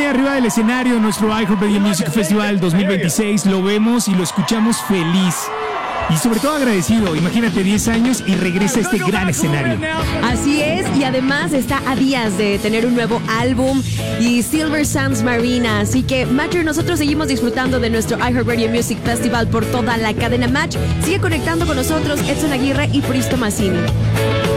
arriba del escenario de nuestro iHeartRadio Music Festival 2026. Lo vemos y lo escuchamos feliz. Y sobre todo agradecido. Imagínate, 10 años y regresa a este gran escenario. Así es, y además está a días de tener un nuevo álbum y Silver Sands Marina. Así que, Matcher, nosotros seguimos disfrutando de nuestro iHeartRadio Music Festival por toda la cadena Match. Sigue conectando con nosotros Edson Aguirre y Fristo Massini.